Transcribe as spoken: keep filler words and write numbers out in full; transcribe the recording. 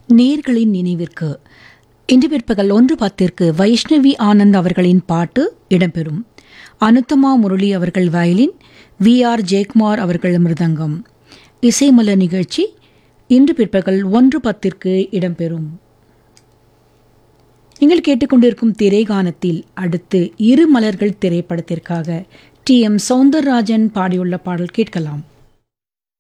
நேர்களின் நினைவிற்கு இன்று பிற்பகல் ஒன்று பத்திற்கு வைஷ்ணவி ஆனந்த் அவர்களின் பாட்டு இடம்பெறும். அனுத்தமா முரளி அவர்கள் வயலின், வி ஆர் ஜெயக்குமார் அவர்கள் மிருதங்கம். இசைமலர் நிகழ்ச்சி இன்று பிற்பகல் ஒன்று பத்திற்கு இடம்பெறும். நீங்கள் கேட்டுக்கொண்டிருக்கும் திரைகானத்தில் அடுத்து இரு மலர்கள் திரைப்படத்திற்காக டி எம் சௌந்தரராஜன் பாடியுள்ள பாடல் கேட்கலாம்.